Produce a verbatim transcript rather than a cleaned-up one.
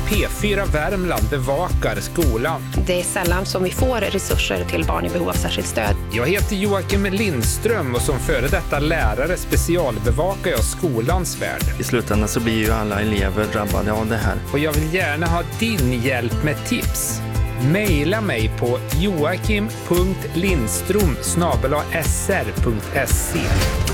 P fyra Värmland bevakar skolan. Det är sällan som vi får resurser till barn i behov av särskilt stöd. Jag heter Joakim Lindström och som före detta lärare specialbevakar jag skolans värld. I slutändan så blir ju alla elever drabbade av det här. Och jag vill gärna ha din hjälp med tips. Maila mig på joakim punkt lindström snabel-a s r punkt se.